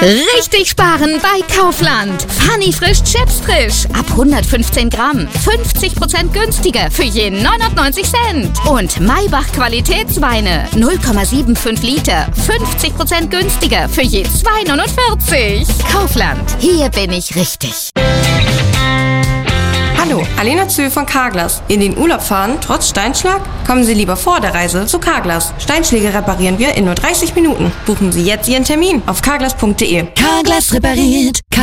Richtig sparen bei Kaufland. Funny frisch Chips frisch. Ab 115 Gramm. 50% günstiger für je 99 Cent. Und Maybach Qualitätsweine. 0,75 Liter. 50% günstiger für je 2,49. Kaufland. Hier bin ich richtig. Hallo, Alena Zöhl von Carglass. In den Urlaub fahren, trotz Steinschlag? Kommen Sie lieber vor der Reise zu Carglass. Steinschläge reparieren wir in nur 30 Minuten. Buchen Sie jetzt Ihren Termin auf carglass.de. Carglass repariert.